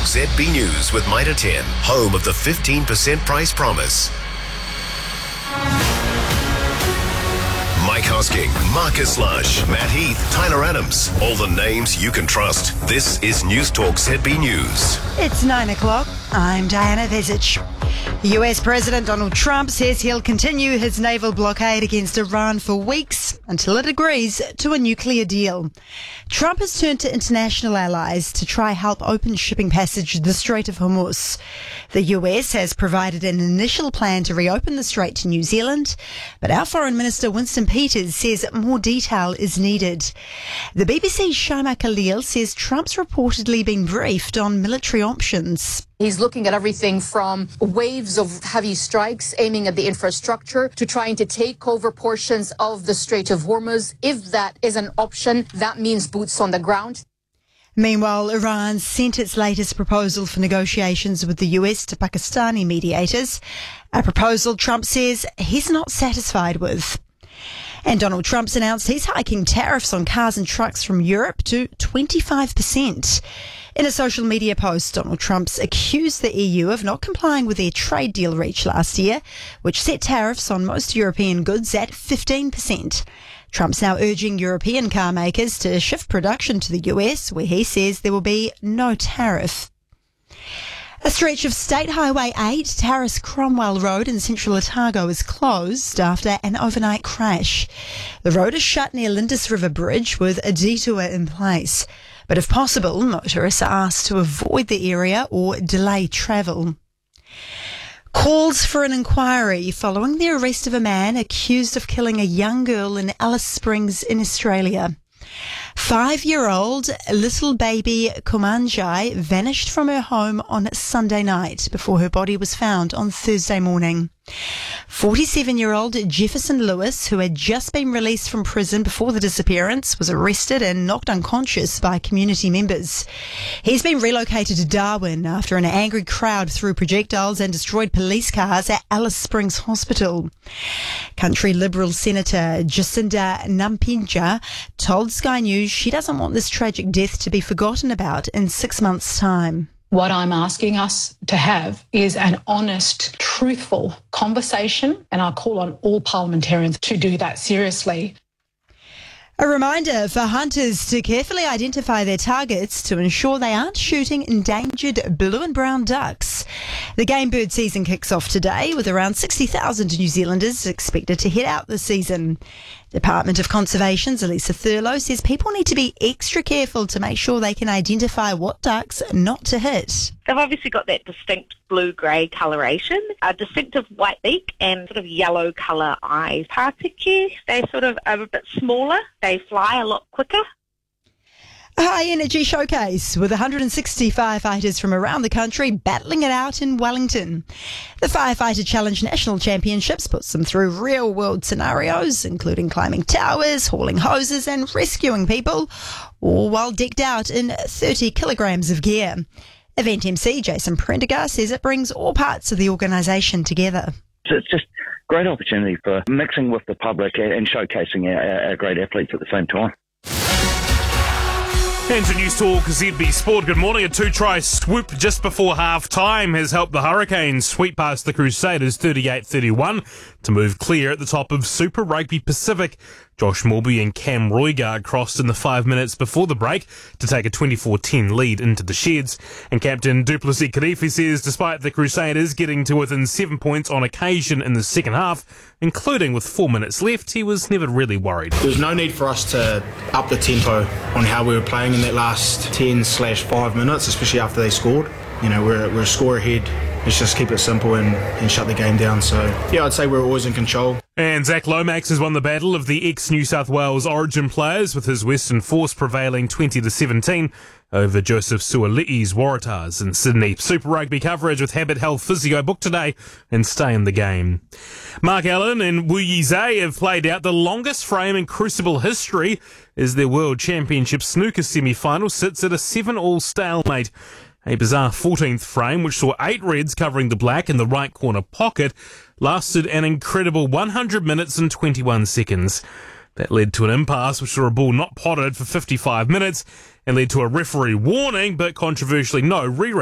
Talk ZB News with Mitre 10, home of the 15% price promise. Mike Hosking, Marcus Lush, Matt Heath, Tyler Adams. All the names you can trust. This is News Talk ZB News. It's 9 o'clock. I'm Diana Vesich. US President Donald Trump says he'll continue his naval blockade against Iran for weeks until it agrees to a nuclear deal. Trump has turned to international allies to try help open shipping passage the Strait of Hormuz. The US has provided an initial plan to reopen the strait to New Zealand, but our Foreign Minister Winston Peters says more detail is needed. The BBC's Shaima Khalil says Trump's reportedly been briefed on military options. He's looking at everything from waves of heavy strikes aiming at the infrastructure to trying to take over portions of the Strait of Hormuz. If that is an option, that means boots on the ground. Meanwhile, Iran sent its latest proposal for negotiations with the US to Pakistani mediators, a proposal Trump says he's not satisfied with. And Donald Trump's announced he's hiking tariffs on cars and trucks from Europe to 25%. In a social media post, Donald Trump's accused the EU of not complying with their trade deal reached last year, which set tariffs on most European goods at 15%. Trump's now urging European car makers to shift production to the US, where he says there will be no tariff. A stretch of State Highway 8, Terrace Cromwell Road in central Otago is closed after an overnight crash. The road is shut near Lindis River Bridge with a detour in place. But if possible, motorists are asked to avoid the area or delay travel. Calls for an inquiry following the arrest of a man accused of killing a young girl in Alice Springs in Australia. 5-year-old little baby Kumanjai vanished from her home on Sunday night before her body was found on Thursday morning. 47-year-old Jefferson Lewis, who had just been released from prison before the disappearance, was arrested and knocked unconscious by community members. He's been relocated to Darwin after an angry crowd threw projectiles and destroyed police cars at Alice Springs Hospital. Country Liberal Senator Jacinda Nampinja told Sky News she doesn't want this tragic death to be forgotten about in 6 months' time. What I'm asking us to have is an honest, truthful conversation, and I'll call on all parliamentarians to do that seriously. A reminder for hunters to carefully identify their targets to ensure they aren't shooting endangered blue and brown ducks. The game bird season kicks off today with around 60,000 New Zealanders expected to head out this season. Department of Conservation's Elisa Thurlow says people need to be extra careful to make sure they can identify what ducks not to hit. They've obviously got that distinct blue-grey coloration, a distinctive white beak and sort of yellow colour eyes. Particularly, they sort of are a bit smaller. They fly a lot quicker. A high-energy showcase with 160 firefighters from around the country battling it out in Wellington. The Firefighter Challenge National Championships puts them through real-world scenarios, including climbing towers, hauling hoses and rescuing people, all while decked out in 30 kilograms of gear. Event MC Jason Prendergast says it brings all parts of the organisation together. So it's just a great opportunity for mixing with the public and showcasing our great athletes at the same time. And to News Talk ZB Sport, good morning. A 2-try swoop just before half-time has helped the Hurricanes sweep past the Crusaders 38-31 to move clear at the top of Super Rugby Pacific. Josh Morby and Cam Roigard crossed in the 5 minutes before the break to take a 24-10 lead into the sheds. And Captain Duplessis Kirifi says despite the Crusaders getting to within 7 points on occasion in the second half, including with 4 minutes left, he was never really worried. There was no need for us to up the tempo on how we were playing in that last 10/5 minutes, especially after they scored. You know, we're a score ahead. Let's just keep it simple and shut the game down. So, yeah, I'd say we're always in control. And Zach Lomax has won the battle of the ex-New South Wales Origin players with his Western Force prevailing 20-17 over Joseph Suali'i's Waratahs in Sydney. Super Rugby coverage with Habit Health Physio booked today and stay in the game. Mark Allen and Wu Yizhe have played out the longest frame in Crucible history as their World Championship snooker semi-final sits at a 7-all stalemate. A bizarre 14th frame, which saw 8 reds covering the black in the right corner pocket, lasted an incredible 100 minutes and 21 seconds. That led to an impasse, which saw a ball not potted for 55 minutes and led to a referee warning, but controversially no re